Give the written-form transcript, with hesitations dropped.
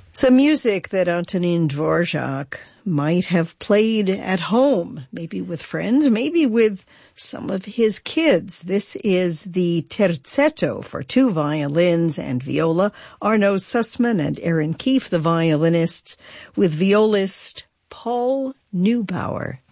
Some music that Antonin Dvorak might have played at home, maybe with friends, maybe with some of his kids. This is the Terzetto for two violins and viola. Arno Sussman and Aaron Keefe, the violinists, with violist Paul Neubauer.